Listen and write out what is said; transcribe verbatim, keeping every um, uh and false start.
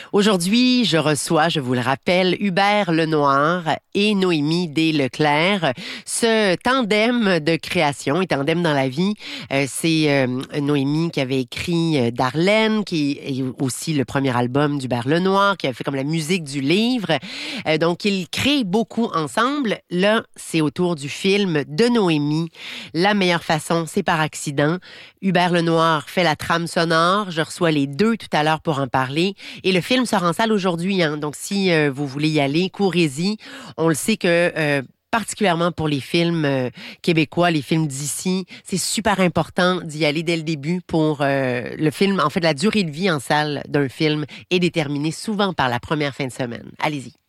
Aujourd'hui, je reçois, je vous le rappelle, Hubert Lenoir et Noémie Desleclerc. Ce tandem de création et tandem dans la vie, euh, c'est euh, Noémie qui avait écrit euh, Darlene, qui est aussi le premier album d'Hubert Lenoir, qui a fait comme la musique du livre. Euh, donc, ils créent beaucoup ensemble. Là, c'est autour du film de Noémie. La meilleure façon, c'est par accident. Hubert Lenoir fait la trame sonore. Je reçois les deux tout à l'heure pour en parler. Et le film sort en salle aujourd'hui, hein. Donc, si euh, vous voulez y aller, courez-y. On le sait que, euh, particulièrement pour les films euh, québécois, les films d'ici, c'est super important d'y aller dès le début pour euh, le film. En fait, la durée de vie en salle d'un film est déterminée souvent par la première fin de semaine. Allez-y.